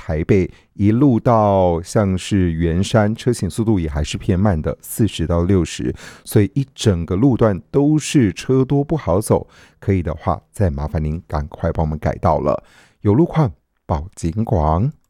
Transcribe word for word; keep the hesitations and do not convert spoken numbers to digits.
台北一路到像是圆山，车行速度也还是偏慢的，四十到六十，所以一整个路段都是车多不好走。可以的话，再麻烦您赶快帮我们改道了。有路况报警广。